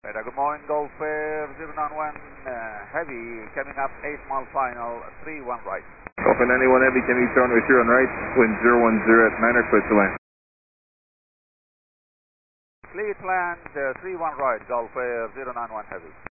Radar, good morning, Golf Air 091 Heavy, coming up 8 mile final, 31 right. Golf Air 91 Heavy, can you turn with 0 on right, wind 010 at 9 clear to land. Clear to land, 31 right, Golf Air 091 Heavy.